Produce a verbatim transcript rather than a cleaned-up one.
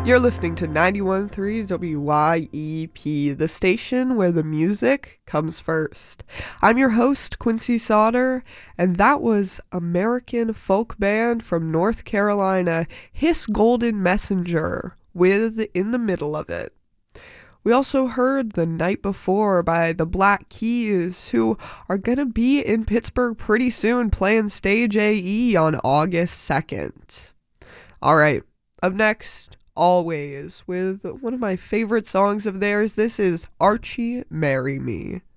You're listening to ninety-one point three W Y E P, the station where the music comes first. I'm your host, Quincy Sauter, and that was American folk band from North Carolina, His Golden Messenger, with In the Middle of It. We also heard The Night Before by the Black Keys, who are gonna be in Pittsburgh pretty soon playing Stage A E on August second. Alright, up next, Always, with one of my favorite songs of theirs. This is Archie, Marry Me.